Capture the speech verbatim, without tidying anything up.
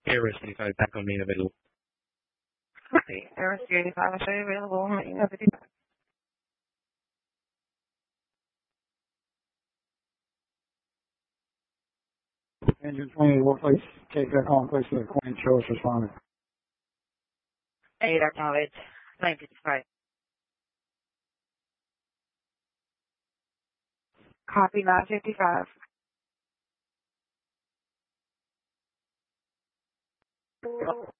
Air Rescue eighty-five back on main available. Okay, Air Rescue eighty-five will show you available. Main of fifty-five. Engine twenty, will please take that home, please, to the Queen Show us responding. eight, acknowledge. nine fifty-five. Copy nine fifty-five.